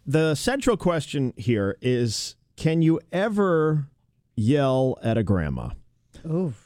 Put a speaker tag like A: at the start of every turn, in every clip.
A: the central question here is, can you ever yell at a grandma?
B: Oof.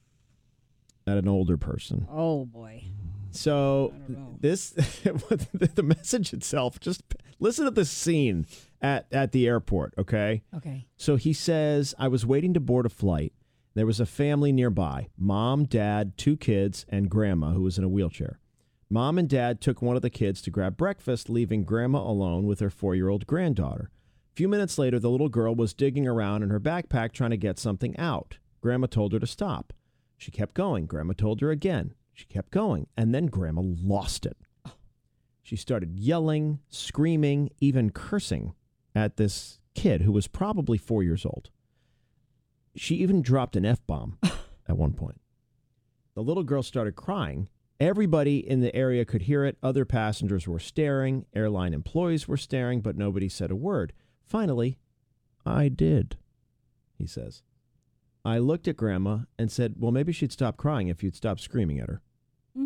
A: At an older person?
B: Oh, boy.
A: So this, the message itself, just listen to the scene at the airport, okay?
B: Okay.
A: So he says, I was waiting to board a flight. There was a family nearby, mom, dad, 2 kids, and grandma, who was in a wheelchair. Mom and dad took one of the kids to grab breakfast, leaving grandma alone with her 4-year-old granddaughter. A few minutes later, the little girl was digging around in her backpack trying to get something out. Grandma told her to stop. She kept going. Grandma told her again. She kept going. And then grandma lost it. She started yelling, screaming, even cursing at this kid who was probably 4 years old. She even dropped an F-bomb at one point. The little girl started crying. Everybody in the area could hear it. Other passengers were staring. Airline employees were staring, but nobody said a word. Finally, I did, he says. I looked at Grandma and said, well, maybe she'd stop crying if you'd stop screaming at her. Mm.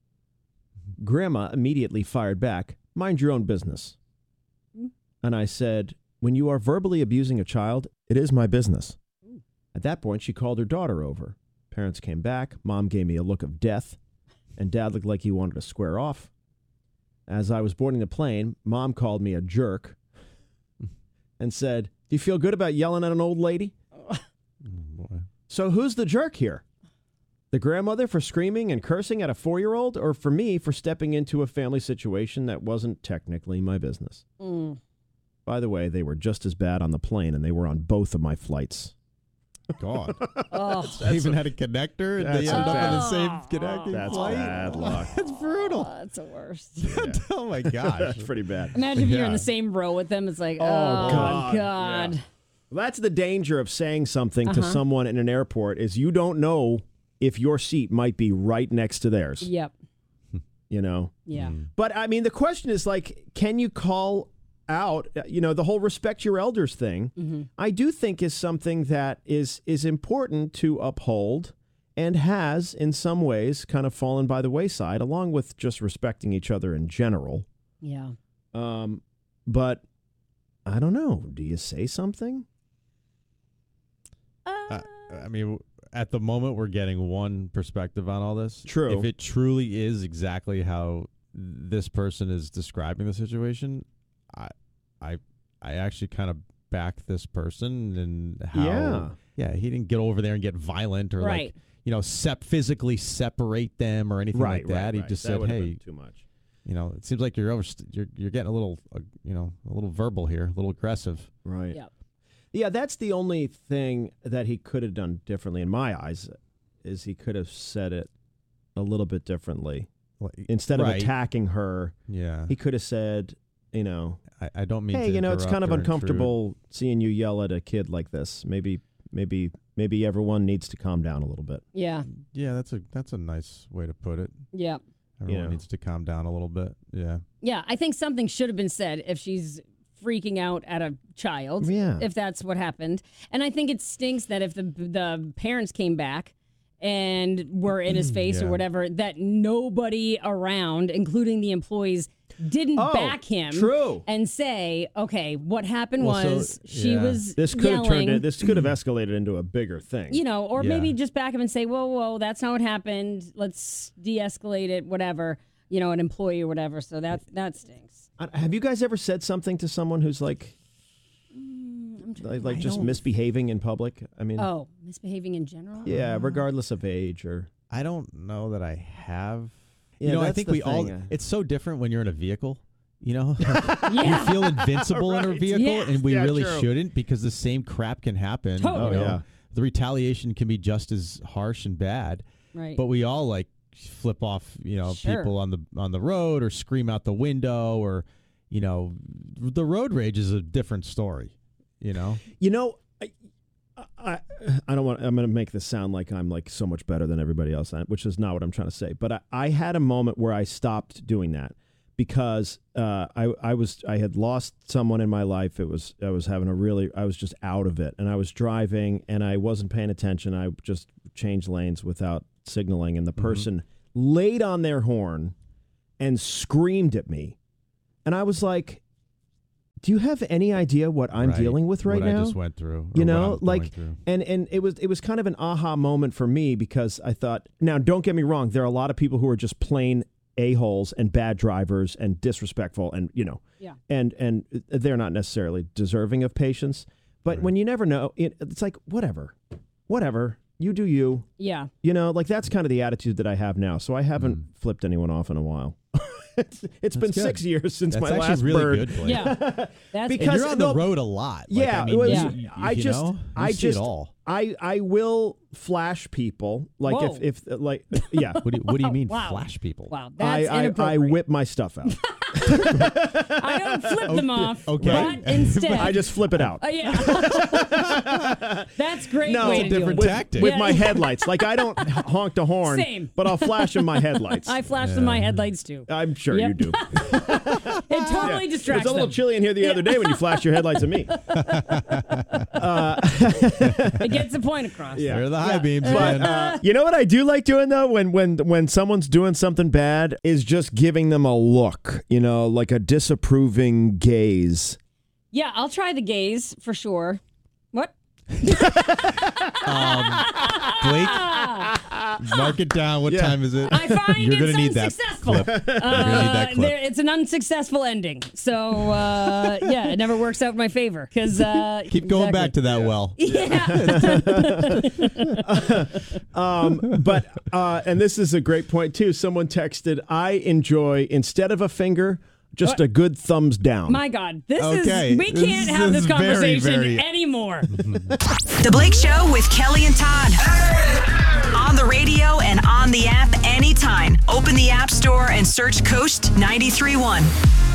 A: Grandma immediately fired back, mind your own business. Mm. And I said, when you are verbally abusing a child, it is my business. Mm. At that point, she called her daughter over. Parents came back. Mom gave me a look of death, and Dad looked like he wanted to square off. As I was boarding the plane, Mom called me a jerk and said, do you feel good about yelling at an old lady? So who's the jerk here? The grandmother for screaming and cursing at a 4-year-old, or for me for stepping into a family situation that wasn't technically my business? Mm. By the way, they were just as bad on the plane, and they were on both of my flights.
C: God.
B: They
C: even had a connector, and they ended up in the same connecting
A: That's
C: flight?
A: bad luck.
C: That's brutal.
B: That's the worst.
A: Yeah.
C: Oh, my gosh.
A: That's pretty bad.
B: Imagine if you're in the same row with them. It's like, oh, God.
A: Yeah. Well, that's the danger of saying something to someone in an airport is you don't know if your seat might be right next to theirs.
B: Yep.
A: You know?
B: Yeah.
A: But, I mean, the question is, like, can you call out, the whole respect your elders thing, I do think is something that is important to uphold and has, in some ways, kind of fallen by the wayside, along with just respecting each other in general.
B: Yeah.
A: But, I don't know. Do you say something?
C: I mean, at the moment, we're getting one perspective on all this.
A: True.
C: If it truly is exactly how this person is describing the situation, I actually kind of back this person and how he didn't get over there and get violent or physically separate them or anything like that. He just said, "Hey,
A: too much."
C: It seems like you're getting a little a little verbal here, a little aggressive.
A: Right.
B: Yep.
A: Yeah, that's the only thing that he could have done differently in my eyes is he could have said it a little bit differently. Instead of attacking her, he could have said,
C: I don't mean
A: hey,
C: to
A: it's kind of
C: or
A: uncomfortable seeing you yell at a kid like this. Maybe everyone needs to calm down a little bit.
B: Yeah.
C: Yeah, that's a nice way to put it.
B: Yeah.
C: Everyone needs to calm down a little bit. Yeah.
B: Yeah, I think something should have been said if she's freaking out at a child, if that's what happened. And I think it stinks that if the parents came back and were in his face or whatever, that nobody around, including the employees, didn't back him and say, okay, what happened was she was
A: this could
B: yelling.
A: This could have escalated into a bigger thing.
B: Or maybe just back him and say, whoa, that's not what happened. Let's de-escalate it, whatever, an employee or whatever. So that stinks.
A: Have you guys ever said something to someone who's like just misbehaving in public? I mean,
B: misbehaving in general?
A: Yeah, regardless of age or.
C: I don't know that I have.
A: Yeah,
C: I think we all. It's so different when you're in a vehicle. You feel invincible in a vehicle, and we really shouldn't because the same crap can happen.
B: Totally.
C: The retaliation can be just as harsh and bad.
B: Right.
C: But we all flip off, people on the road or scream out the window or, the road rage is a different story.
A: I don't want. I'm going to make this sound like I'm so much better than everybody else, which is not what I'm trying to say. But I had a moment where I stopped doing that because I had lost someone in my life. I was just out of it, and I was driving and I wasn't paying attention. I just changed lanes without signaling, and the person laid on their horn and screamed at me, and I was like, do you have any idea what I'm dealing with right now?
C: I just went through.
A: You know, and it was kind of an aha moment for me because I thought, now don't get me wrong, there are a lot of people who are just plain a-holes and bad drivers and disrespectful and, and they're not necessarily deserving of patience. But when you never know, it's like, whatever, you do you.
B: Yeah.
A: You know, like that's kind of the attitude that I have now. So I haven't flipped anyone off in a while. It's been 6 years since my last
C: really
A: bird.
C: Good, Blake.
B: Yeah.
A: Because
C: you're on the road a lot.
A: Yeah.
C: I
A: will flash people. Like if yeah.
C: What do you mean
B: wow.
C: flash people?
B: Wow. That's inappropriate.
A: I whip my stuff out.
B: I don't flip them off.
C: Okay.
B: But instead,
A: I just flip it out.
B: Yeah. That's great.
A: No,
B: way
C: it's a
B: to
C: different
B: do it.
C: tactic.
A: With my headlights. Like I don't honk the horn.
B: Same.
A: But I'll flash in my headlights.
B: I flash them my headlights too.
A: I'm sure you do.
B: It totally distracts
A: It was a little
B: them.
A: chilly in here the other day when you flashed your headlights at me.
B: It gets the point across.
A: Yeah.
C: There are the high beams
A: But
C: again.
A: you know what I do like doing though, when someone's doing something bad, is just giving them a look, like a disapproving gaze.
B: Yeah, I'll try the gaze for sure. What?
C: Blake, mark it down. What time is it?
B: I find
C: You're
B: it's
C: gonna need that
B: unsuccessful.
C: clip. You're gonna need that clip.
B: It's an unsuccessful ending. So, it never works out in my favor. Because
C: Keep going back to that well.
B: Yeah.
A: And this is a great point too. Someone texted, I enjoy, instead of a finger, just a good thumbs down.
B: My God, we
C: This
B: can't have this
C: is
B: conversation
C: very
B: anymore.
D: The Blake Show with Kelly and Todd. On the radio and on the app anytime. Open the App Store and search Coast 93.1.